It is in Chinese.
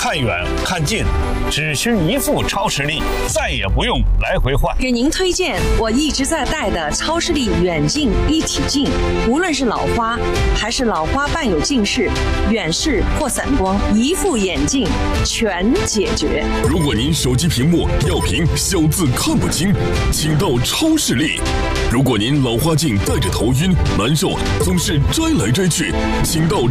看远看近，只需一副超视力，再也不用来回换。 给您推荐我一直在戴的超视力远近一体镜，无论是老花还是老花伴有近视、远视或散光，一副眼镜全解决。 如果您手机屏幕要屏小字看不清，请到超视力。如果您老花镜戴着头晕难受，总是摘来摘去，请到